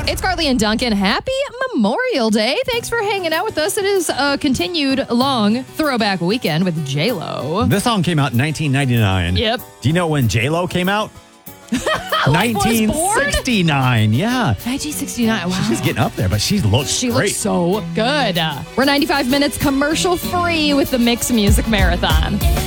It's Carly and Duncan. Happy Memorial Day. Thanks for hanging out with us. It is a continued long throwback weekend with J-Lo. This song came out in 1999. Yep. Do you know when J-Lo came out? 1969. Yeah. 1969. Wow. She's getting up there, but she looks great. Looks so good. We're 95 minutes commercial free with the Mix Music Marathon.